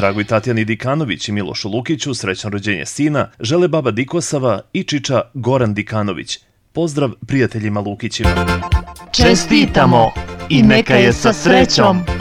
Dragoj Tatjani Dikanović i Milošu Lukiću srećno rođenje sina žele baba Dikosava i čiča Goran Dikanović. Pozdrav prijateljima Lukićima. Čestitamo i neka je sa srećom!